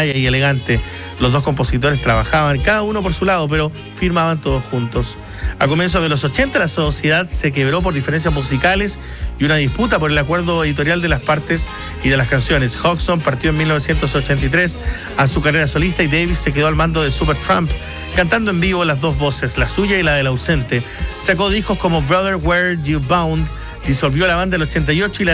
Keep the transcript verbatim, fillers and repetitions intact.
extraordinaria y elegante. Los dos compositores trabajaban cada uno por su lado, pero firmaban todos juntos. A comienzos de los ochenta, la sociedad se quebró por diferencias musicales y una disputa por el acuerdo editorial de las partes y de las canciones. Hodgson partió en mil novecientos ochenta y tres a su carrera solista y Davis se quedó al mando de Supertramp, cantando en vivo las dos voces, la suya y la del ausente. Sacó discos como Brother, Where You Bound, disolvió la banda en el ochenta y ocho y la